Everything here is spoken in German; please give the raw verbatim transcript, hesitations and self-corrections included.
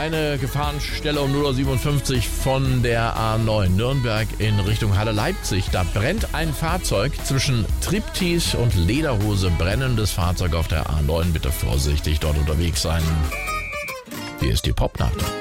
eine Gefahrenstelle um null Uhr siebenundfünfzig von der A neun Nürnberg in Richtung Halle Leipzig. Da brennt ein Fahrzeug zwischen Triptis und Lederhose. Brennendes Fahrzeug auf der A neun. Bitte vorsichtig dort unterwegs sein. Hier ist die Popnacht.